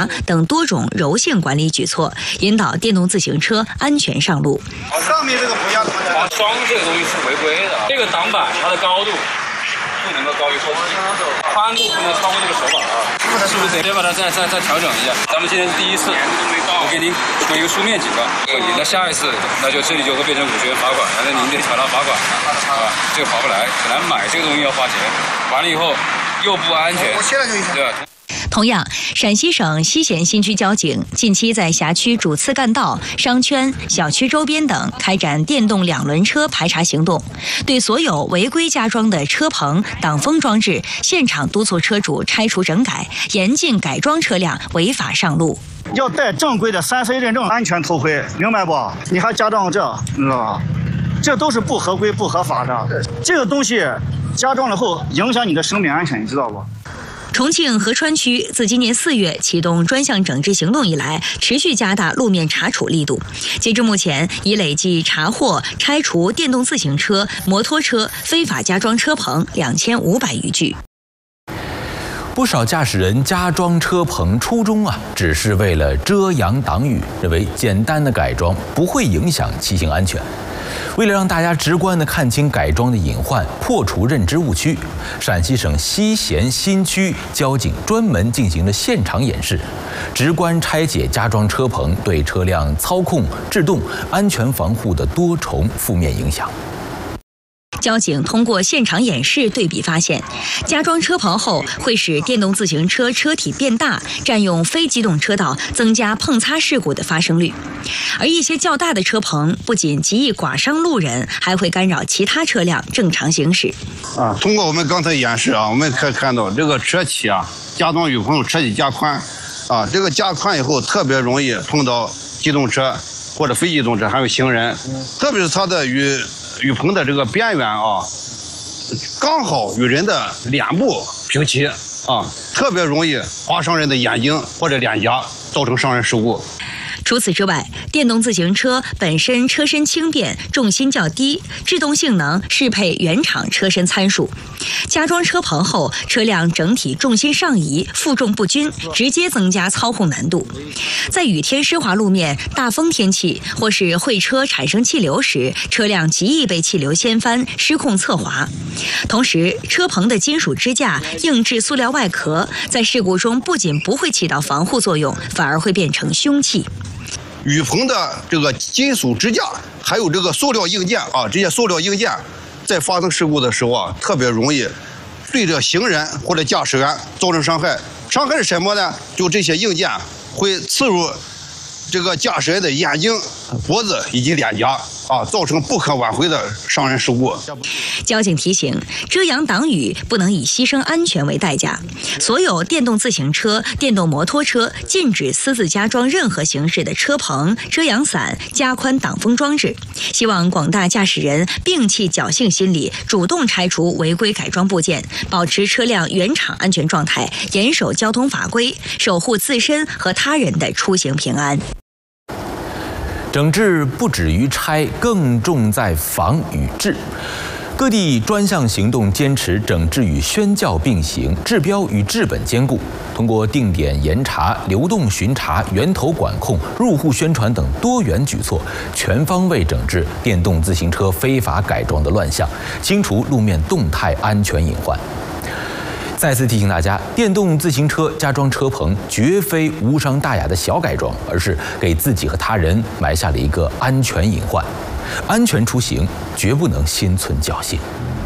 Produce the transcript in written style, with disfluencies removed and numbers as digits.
罚等多种柔性管理举措，引导电动自行车安全上路。 上面这个不要滑双这个东西是违规的，这个挡板它的高度不能够高于后期，宽度不能超过这个手把啊，是不是得把它再调整一下？咱们今天是第一次，我给您做一个书面警告，那下一次那就这里就会变成50元罚款，那您得缴纳罚款啊，这个划不来，本来买这个东西要花钱，完了以后又不安全， 我现在就一下， 对吧？ 同样，陕西省西咸新区交警近期在辖区主次干道、商圈、小区周边等开展电动2轮车排查行动，对所有违规加装的车棚、挡风装置，现场督促车主拆除整改，严禁改装车辆违法上路。 要带正规的3C 认证安全头盔，明白不？你还加装这，你知道吧？这都是不合规、不合法的。这个东西加装了后，影响你的生命安全，你知道不？ 重庆合川区自今年4月启动专项整治行动以来，持续加大路面查处力度。截至目前，已累计查获、拆除电动自行车、摩托车非法加装车棚2500余具。 不少驾驶人加装车棚初衷只是为了遮阳挡雨，认为简单的改装不会影响骑行安全。为了让大家直观地看清改装的隐患，破除认知误区，陕西省西咸新区交警专门进行了现场演示，直观拆解加装车棚对车辆操控、制动、安全防护的多重负面影响。 交警通过现场演示对比发现，加装车棚后会使电动自行车车体变大，占用非机动车道，增加碰擦事故的发生率。而一些较大的车棚不仅极易刮伤路人，还会干扰其他车辆正常行驶。 通过我们刚才演示我们可以看到这个车体加装雨棚车体加宽这个加宽以后特别容易碰到机动车或者非机动车还有行人，特别是它的雨棚的这个边缘刚好与人的脸部平齐特别容易划伤人的眼睛或者脸颊，造成伤人事故。 除此之外，电动自行车本身车身轻便，重心较低，制动性能适配原厂车身参数。加装车棚后，车辆整体重心上移，负重不均，直接增加操控难度。在雨天湿滑路面、大风天气或是会车产生气流时，车辆极易被气流掀翻，失控侧滑。同时，车棚的金属支架、硬质塑料外壳在事故中不仅不会起到防护作用，反而会变成凶器。 雨棚的这个金属支架，还有这个塑料硬件这些塑料硬件在发生事故的时候特别容易对着行人或者驾驶员造成伤害。伤害是什么呢？就这些硬件会刺入这个驾驶员的眼睛、脖子以及脸颊造成不可挽回的伤人事故。 交警提醒，遮阳挡雨不能以牺牲安全为代价。所有电动自行车、电动摩托车禁止私自加装任何形式的车棚、遮阳伞、加宽挡风装置。希望广大驾驶人摒弃侥幸心理，主动拆除违规改装部件，保持车辆原厂安全状态，严守交通法规，守护自身和他人的出行平安。 整治不止于拆，更重在防与治。各地专项行动坚持整治与宣教并行，治标与治本兼顾。通过定点严查、流动巡查、源头管控、入户宣传等多元举措，全方位整治电动自行车非法改装的乱象，清除路面动态安全隐患。再次提醒大家，电动自行车加装车棚绝非无伤大雅的小改装，而是给自己和他人埋下了一个安全隐患。安全出行绝不能心存侥幸。